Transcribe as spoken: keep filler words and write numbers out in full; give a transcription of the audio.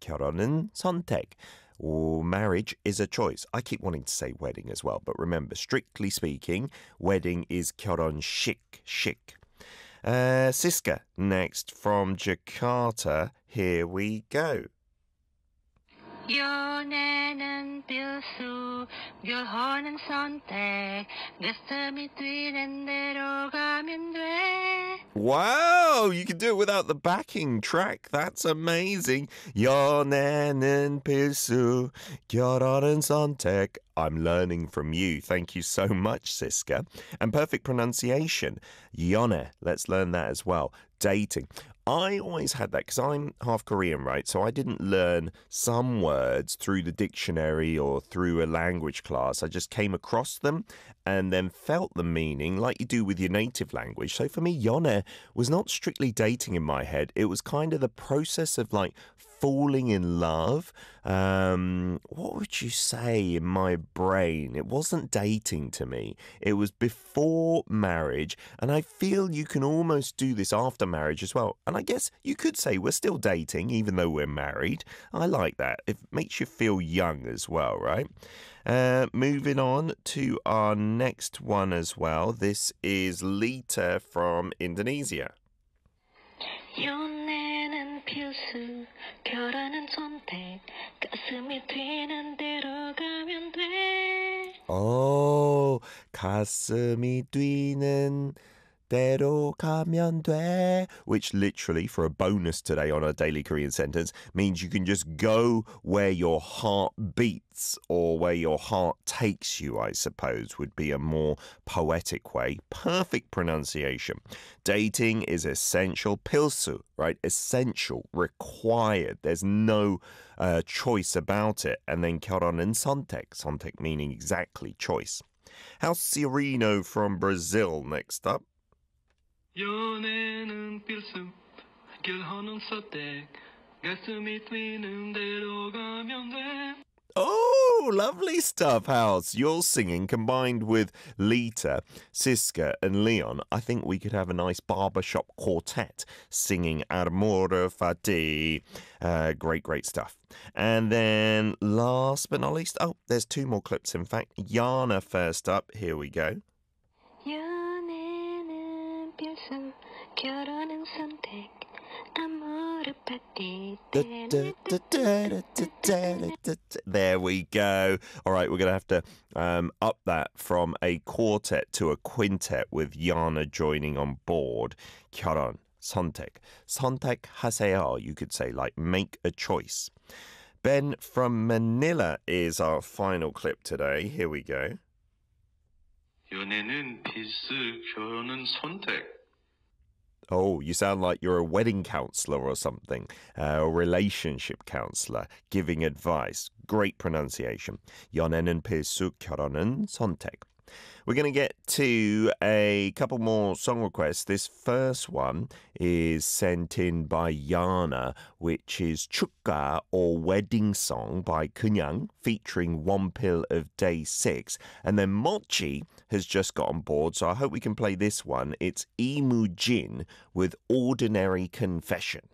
결혼은 선택. Or marriage is a choice. I keep wanting to say wedding as well, but remember, strictly speaking, wedding is 결혼식, chic. Uh, Siska, next from Jakarta. Here we go. 연애는 필수, 결혼은 선택. 가슴이 뛰는 대로 가면 돼. Wow, you can do it without the backing track. That's amazing. 연애는 필수, 결혼은 선택. I'm learning from you. Thank you so much, Siska. And perfect pronunciation. 연애. Let's learn that as well. Dating. I always had that because I'm half Korean, right? So I didn't learn some words through the dictionary or through a language class. I just came across them and then felt the meaning like you do with your native language. So for me, 연애 was not strictly dating in my head. It was kind of the process of like falling in love. Um, what would you say in my brain? It wasn't dating to me. It was before marriage. And I feel you can almost do this after marriage as well. And I guess you could say we're still dating even though we're married. I like that. It makes you feel young as well, right? Uh, moving on to our next one as well. This is Lita from Indonesia. 연애는 필수, 결혼은 선택. 가슴이 뛰는 대로 가면 돼. Oh, 가슴이 뛰는 대로 가면 돼, which literally, for a bonus today on our Daily Korean sentence, means you can just go where your heart beats or where your heart takes you, I suppose, would be a more poetic way. Perfect pronunciation. Dating is essential. 필수, right? Essential, required. There's no uh, choice about it. And then 결혼은 선택. 선택 meaning exactly choice. How's Cirino from Brazil next up? 연애는 필수, 결혼은 선택. 가슴이 뛰는 대로 가면 돼. Oh, lovely stuff, House. Your singing combined with Lita, Siska and Leon. I think we could have a nice barbershop quartet singing Amore Fati. Uh, great, great stuff. And then last but not least, oh, there's two more clips, in fact. Yana first up. Here we go. 연애는 필수, 결혼은 선택. Amore fati. There we go. All right, we're going to have to um, up that from a quartet to a quintet with Yana joining on board. 결혼, 선택. 선택하세요, you could say, like make a choice. Ben from Manila is our final clip today. Here we go. 연애는 필수, 결혼은 선택. Oh, you sound like you're a wedding counselor or something, uh, a relationship counselor, giving advice. Great pronunciation. 연애는 필수, 결혼은 선택. We're going to get to a couple more song requests. This first one is sent in by Yana, which is 축가 or wedding song by 그냥 featuring One Pill of Day six. And then Mochi has just got on board, so I hope we can play this one. It's Imujin with Ordinary Confession.